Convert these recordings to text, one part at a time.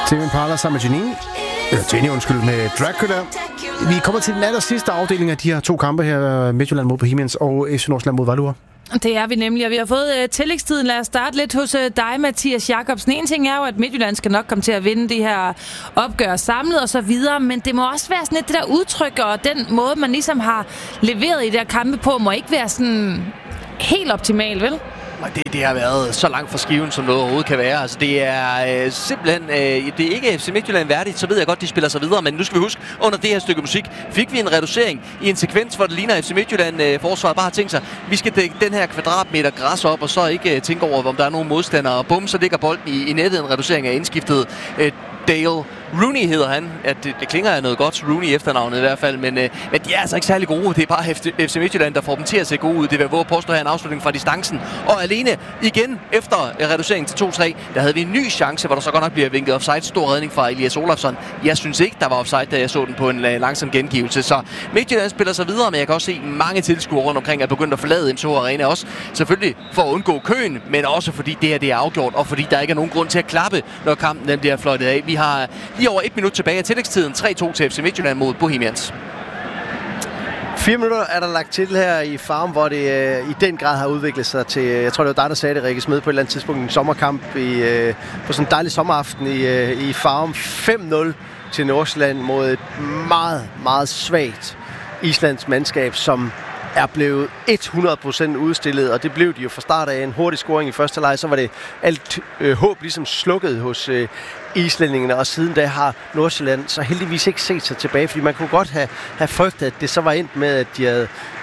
Tame Impala sammen med Jenny, med Dracula. Vi kommer til den aller sidste afdeling af de her to kampe her. Midtjylland mod Bohemians og FC Nordsjælland mod Valur. Det er vi nemlig, og vi har fået tillægstiden. Lad os starte lidt hos dig, Mathias Jakobsen. En ting er jo, at Midtjylland skal nok komme til at vinde det her opgør samlet og så videre, men det må også være sådan lidt det der udtryk, og den måde, man ligesom har leveret i det her kampe på, må ikke være sådan helt optimal, vel? Det har været så langt fra skiven, som noget overhovedet kan være. Altså, det er simpelthen... det er ikke FC Midtjylland værdigt, så ved jeg godt, de spiller sig videre. Men nu skal vi huske, under det her stykke musik fik vi en reducering i en sekvens, hvor det ligner FC Midtjylland forsvaret bare har tænkt sig, vi skal dække den her kvadratmeter græs op, og så ikke tænke over, om der er nogen modstandere. Og bum, så ligger bolden i nettet. En reducering af indskiftet Dale Rooney hedder han. Det klinger af noget godt, Rooney efternavnet i hvert fald, men de er altså ikke særlig gode. Det er bare FC Midtjylland, der får dem til at se gode ud. Det vil våge påstå her en afslutning fra distancen. Og alene igen efter reduceringen til 2-3, der havde vi en ny chance, hvor der så godt nok bliver vinket offside. Stor redning fra Elias Olafsson. Jeg synes ikke, der var offside, da jeg så den på en langsom gengivelse. Så Midtjylland spiller sig videre, men jeg kan også se mange tilskuere rundt omkring er begyndt at forlade MSH Arena også. Selvfølgelig for at undgå køen, men også fordi det her det er afgjort, og fordi der ikke er nogen grund til at klappe, når kampen den bliver fløjtet af. Vi har lige over 1 minut tilbage af tillægstiden. 3-2 til FC Midtjylland mod Bohemians. 4 minutter er der lagt til her i Farum, hvor det i den grad har udviklet sig til, jeg tror det var dig, der sagde det, Rikke Smed, på et eller andet tidspunkt, en sommerkamp på sådan en dejlig sommeraften i Farum. 5-0 til Nordsjælland mod et meget, meget svagt islands mandskab, som er blevet 100% udstillet, og det blev de jo fra start af. En hurtig scoring i første leg, så var det alt håb ligesom slukket hos islændingene, og siden da har Nordsjælland så heldigvis ikke set sig tilbage, fordi man kunne godt have frygtet, at det så var endt med, at de havde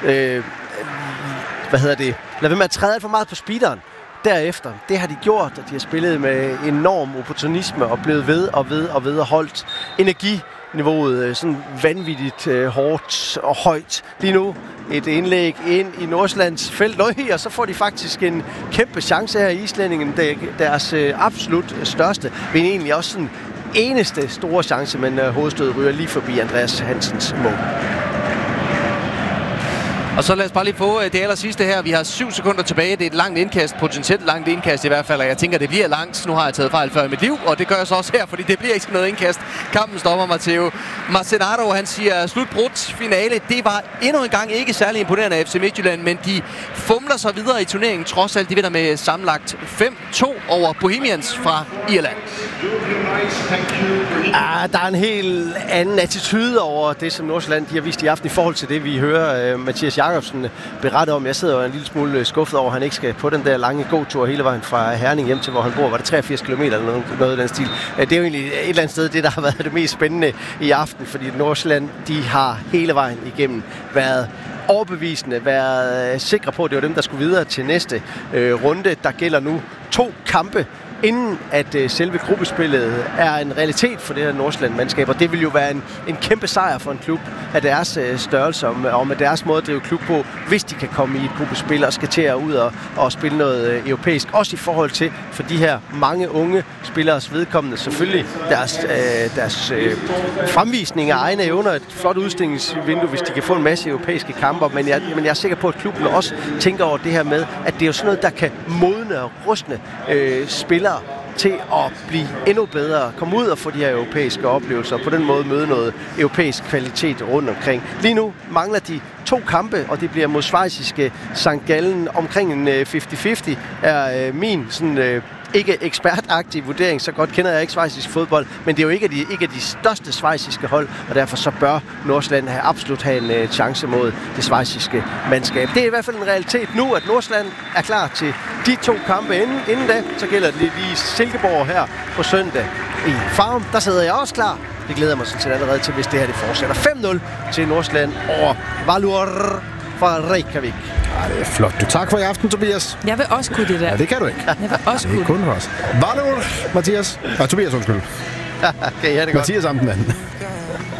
lad være med at træde alt for meget på speederen derefter. Det har de gjort, og de har spillet med enorm opportunisme og blevet ved og holdt energiniveauet sådan vanvittigt hårdt og højt. Lige nu et indlæg ind i Nordsjællands felt, og så får de faktisk en kæmpe chance her i islændingen. Deres absolut største, men egentlig også sådan eneste store chance, men hovedstødet ryger lige forbi Andreas Hansens mål. Og så lad os bare lige få det aller sidste her. Vi har 7 sekunder tilbage. Det er et langt indkast, potentielt langt indkast i hvert fald, og jeg tænker, det bliver langt. Nu har jeg taget fejl før i mit liv, og det gør jeg så også her, fordi det bliver ikke noget indkast. Kampen stopper, Matteo Marcenaro, han siger slutbrudt finale. Det var endnu en gang ikke særlig imponerende af FC Midtjylland, men de fumler sig videre i turneringen. Trods alt, de vinder med sammenlagt 5-2 over Bohemians fra Irland. Der er en helt anden attitude over det, som Nordsjælland de har vist i aften i forhold til det, vi hører Mathias Jakobsen berette om. Jeg sidder jo en lille smule skuffet over, at han ikke skal på den der lange gåtur hele vejen fra Herning hjem til, hvor han bor. Var det 83 km eller noget i den stil? Det er jo egentlig et eller andet sted, det der har været det mest spændende i aften, fordi Nordsjælland, de har hele vejen igennem været overbevisende, været sikre på, at det var dem, der skulle videre til næste runde. Der gælder nu 2 kampe, inden at selve gruppespillet er en realitet for det her Nordsjælland-mandskab, og det vil jo være en kæmpe sejr for en klub af deres størrelse og med deres måde at drive klub på, hvis de kan komme i et gruppespil og skal til at ud og spille noget europæisk. Også i forhold til for de her mange unge spilleres vedkommende selvfølgelig deres fremvisning af egne evner, et flot udstillingsvindue, hvis de kan få en masse europæiske kamper, men jeg er sikker på, at klubben også tænker over det her med, at det er jo sådan noget, der kan modne og rustne spillere til at blive endnu bedre, komme ud og få de her europæiske oplevelser, og på den måde møde noget europæisk kvalitet rundt omkring. Lige nu mangler de 2 kampe, og det bliver mod schweiziske St. Gallen. Omkring en 50-50 er min sådan ikke ekspertagtig vurdering, så godt kender jeg ikke schweizisk fodbold, men det er jo ikke af de største schweiziske hold, og derfor så bør Nordsjælland absolut have en chance mod det schweiziske mandskab. Det er i hvert fald en realitet nu, at Nordsjælland er klar til de 2 kampe inden da, så gælder det lige Silkeborg her på søndag i Farum. Der sidder jeg også klar. Det glæder mig sådan set allerede til, hvis det her det fortsætter. 5-0 til Nordsjælland over Valur fra Reykjavik. Det er flot. Tak for i aften, Tobias. Jeg vil også kunne det der. Ja, det kan du ikke. Jeg vil også kunne det. Kun for os. Valur, Mathias. Tobias, undskyld. Okay, ja, det er godt. Mathias Amtmann.